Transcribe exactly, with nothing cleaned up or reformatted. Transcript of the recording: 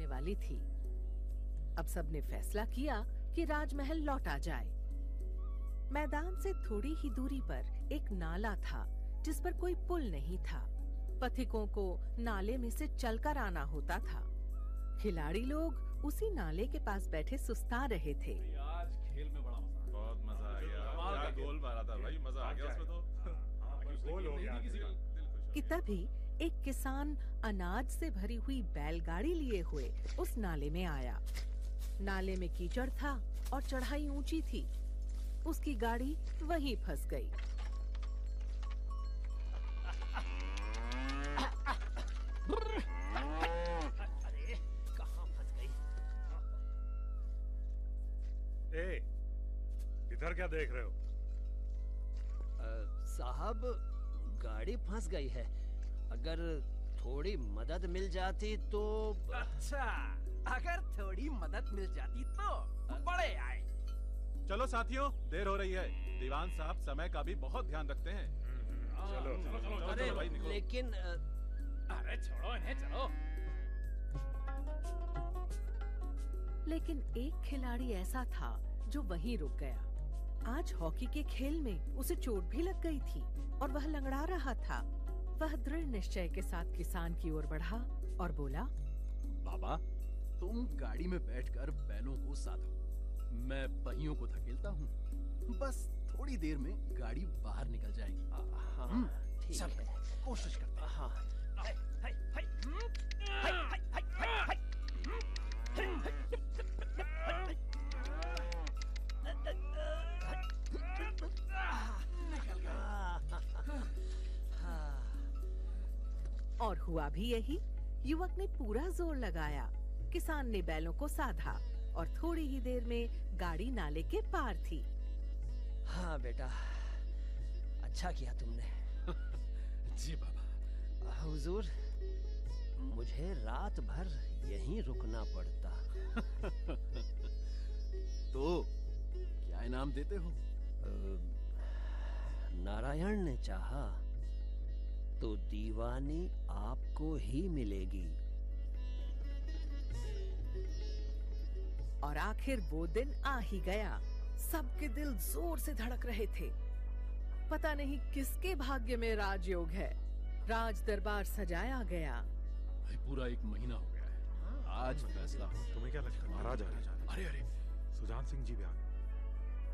वाली थी। अब सबने फैसला किया कि राजमहल लौटा जाए। मैदान से थोड़ी ही दूरी पर एक नाला था जिस पर कोई पुल नहीं था। पथिकों को नाले में से चलकर आना होता था। खिलाड़ी लोग उसी नाले के पास बैठे सुस्ता रहे थे। आज खेल में बड़ा मजा, बहुत मजा आया। क्या गोल मारा था भाई, मजा आ गया उसमें तो। गोल हो गया किसी का दिल खुश। कि तभी एक किसान अनाज से भरी हुई बैलगाड़ी लिए हुए उस नाले में आया। नाले में कीचड़ था और चढ़ाई ऊंची थी। उसकी गाड़ी वहीं फंस गई। अरे कहाँ फंस गई? ए, इधर क्या देख रहे हो? साहब, गाड़ी फंस गई है। अगर थोड़ी मदद मिल जाती तो। अच्छा, अगर थोड़ी मदद मिल जाती तो बड़े आए। चलो साथियों, देर हो रही है। दीवान साहब समय का भी बहुत ध्यान रखते हैं। चलो चलो चलो, चलो, अरे चलो भाई, निकलो। लेकिन अरे छोड़ो इन्हें, चलो। लेकिन एक खिलाड़ी ऐसा था जो वहीं रुक गया। आज हॉकी के खेल में उसे चोट भी लग गई थी और वह लंगड़ा रहा था। वह दृढ़ निश्चय के साथ किसान की ओर बढ़ा और बोला, बाबा, तुम गाड़ी में बैठकर बैलों को साधो, मैं पहियों को धकेलता हूँ। बस थोड़ी देर में गाड़ी बाहर निकल जाएगी। हाँ, ठीक है, कोशिश करते हैं। हाँ। हाय, हाय, हाय, हाय, हाय, हाय, हाय, हाय। और हुआ भी यही। युवक ने पूरा जोर लगाया। किसान ने बैलों को साधा और थोड़ी ही देर में गाड़ी नाले के पार थी। हाँ बेटा, अच्छा किया तुमने। जी बाबा। हुजूर, मुझे रात भर यहीं रुकना पड़ता। तो क्या इनाम देते हो? नारायण ने चाहा तो दीवानी आपको ही मिलेगी। और आखिर वो दिन आ ही गया। सबके दिल जोर से धड़क रहे थे। पता नहीं किसके भाग्य में राजयोग है। राज दरबार सजाया गया। भाई पूरा एक महीना हो गया है। आज फैसला हो। तुम्हें क्या लगता है? महाराज आ रहे हैं। अरे अरे, सुजान सिंह जी भी आ गए।